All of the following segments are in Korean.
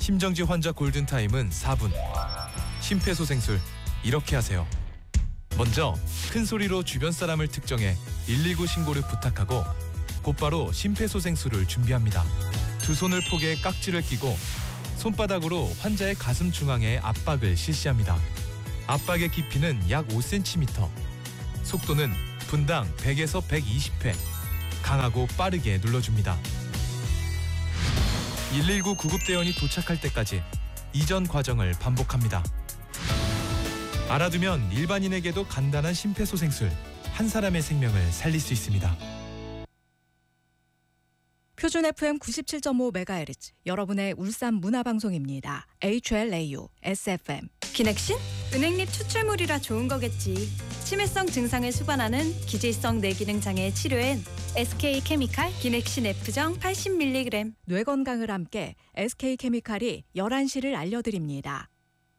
심정지 환자 골든타임은 4분. 심폐소생술 이렇게 하세요. 먼저 큰 소리로 주변 사람을 특정해 119 신고를 부탁하고 곧바로 심폐소생술을 준비합니다. 두 손을 포개 깍지를 끼고 손바닥으로 환자의 가슴 중앙에 압박을 실시합니다. 압박의 깊이는 약 5cm. 속도는 분당 100에서 120회. 강하고 빠르게 눌러줍니다. 119 구급대원이 도착할 때까지 이전 과정을 반복합니다. 알아두면 일반인에게도 간단한 심폐소생술, 한 사람의 생명을 살릴 수 있습니다. 표준 FM 97.5MHz 여러분의 울산 문화방송입니다. HLAU SFM. 기넥신? 은행잎 추출물이라 좋은 거겠지. 치매성 증상을 수반하는 기질성 뇌기능 장애 치료엔 SK케미칼 기넥신 F정 80mg. 뇌 건강을 함께 SK케미칼이 11시를 알려드립니다.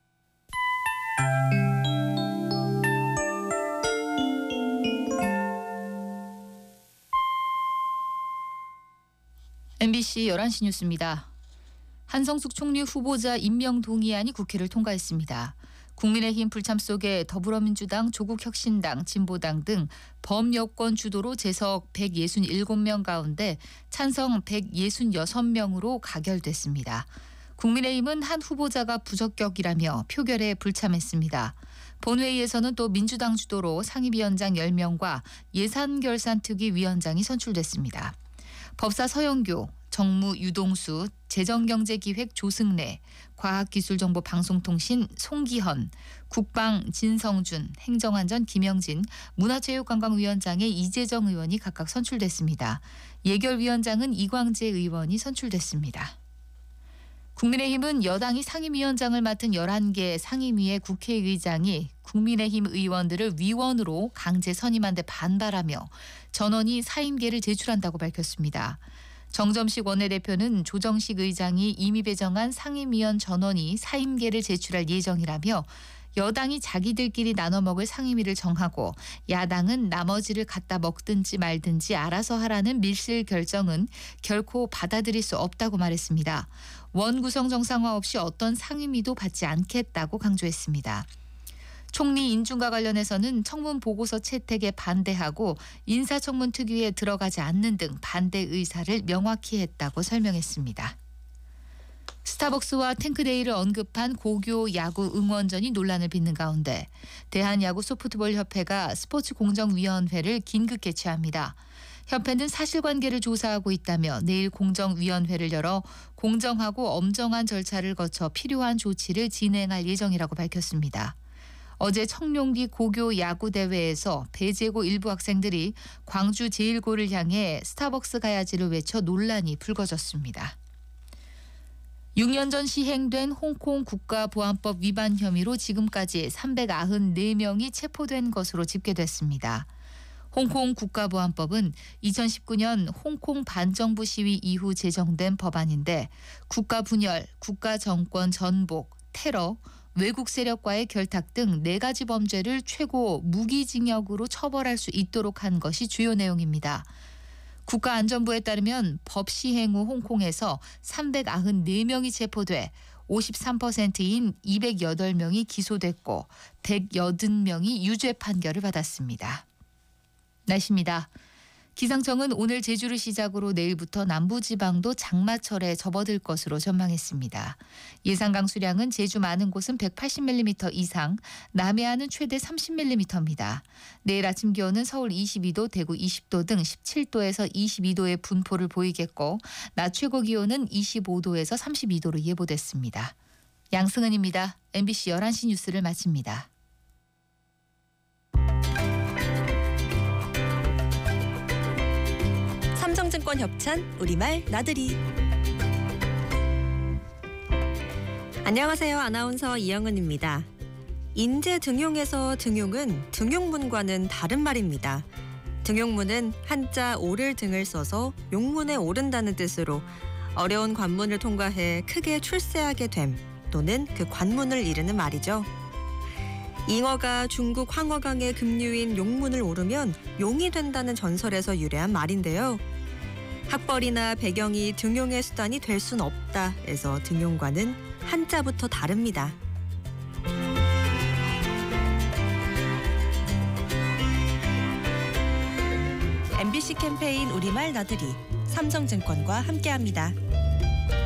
MBC 11시 뉴스입니다. 한성숙 총리 후보자 임명 동의안이 국회를 통과했습니다. 국민의힘 불참 속에 더불어민주당, 조국혁신당, 진보당 등 범여권 주도로 재석 167명 가운데 찬성 166명으로 가결됐습니다. 국민의힘은 한 후보자가 부적격이라며 표결에 불참했습니다. 본회의에서는 또 민주당 주도로 상임위원장 10명과 예산결산특위위원장이 선출됐습니다. 법사 서영교, 정무 유동수, 재정경제기획 조승래, 과학기술정보방송통신 송기헌, 국방 진성준, 행정안전 김영진, 문화체육관광위원장의 이재정 의원이 각각 선출됐습니다. 예결위원장은 이광재 의원이 선출됐습니다. 국민의힘은 여당이 상임위원장을 맡은 11개 상임위의 국회의장이 국민의힘 의원들을 위원으로 강제 선임한 데 반발하며 전원이 사임계를 제출한다고 밝혔습니다. 정점식 원내대표는 조정식 의장이 이미 배정한 상임위원 전원이 사임계를 제출할 예정이라며 여당이 자기들끼리 나눠 먹을 상임위를 정하고 야당은 나머지를 갖다 먹든지 말든지 알아서 하라는 밀실 결정은 결코 받아들일 수 없다고 말했습니다. 원 구성 정상화 없이 어떤 상임위도 받지 않겠다고 강조했습니다. 총리 인준과 관련해서는 청문 보고서 채택에 반대하고 인사청문 특위에 들어가지 않는 등 반대 의사를 명확히 했다고 설명했습니다. 스타벅스와 탱크데이를 언급한 고교 야구 응원전이 논란을 빚는 가운데 대한야구 소프트볼협회가 스포츠공정위원회를 긴급 개최합니다. 협회는 사실관계를 조사하고 있다며 내일 공정위원회를 열어 공정하고 엄정한 절차를 거쳐 필요한 조치를 진행할 예정이라고 밝혔습니다. 어제 청룡기 고교 야구 대회에서 배제고 일부 학생들이 광주 제1고를 향해 스타벅스 가야지를 외쳐 논란이 불거졌습니다. 6년 전 시행된 홍콩 국가보안법 위반 혐의로 지금까지 394명이 체포된 것으로 집계됐습니다. 홍콩 국가보안법은 2019년 홍콩 반정부 시위 이후 제정된 법안인데 국가 분열, 국가 정권 전복, 테러, 외국 세력과의 결탁 등 4가지 범죄를 최고 무기징역으로 처벌할 수 있도록 한 것이 주요 내용입니다. 국가안전부에 따르면 법 시행 후 홍콩에서 394명이 체포돼 53%인 208명이 기소됐고 180명이 유죄 판결을 받았습니다. 날씨입니다. 기상청은 오늘 제주를 시작으로 내일부터 남부지방도 장마철에 접어들 것으로 전망했습니다. 예상 강수량은 제주 많은 곳은 180mm 이상, 남해안은 최대 30mm입니다. 내일 아침 기온은 서울 22도, 대구 20도 등 17도에서 22도의 분포를 보이겠고 낮 최고 기온은 25도에서 32도로 예보됐습니다. 양승은입니다. MBC 11시 뉴스를 마칩니다. 삼성증권 협찬 우리말 나들이. 안녕하세요. 아나운서 이영은입니다. 인재 등용에서 등용은 등용문과는 다른 말입니다. 등용문은 한자 오를 등을 써서 용문에 오른다는 뜻으로 어려운 관문을 통과해 크게 출세하게 됨 또는 그 관문을 이르는 말이죠. 잉어가 중국 황허강의 급류인 용문을 오르면 용이 된다는 전설에서 유래한 말인데요. 학벌이나 배경이 등용의 수단이 될 순 없다에서 등용과는 한자부터 다릅니다. MBC 캠페인 우리말 나들이 삼성증권과 함께합니다.